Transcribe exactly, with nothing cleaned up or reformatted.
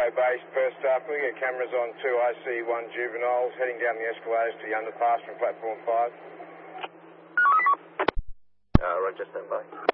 Highway base, first up. We get cameras on two I C one juveniles heading down the escalators to the underpass from platform five. Uh, Roger, stand by.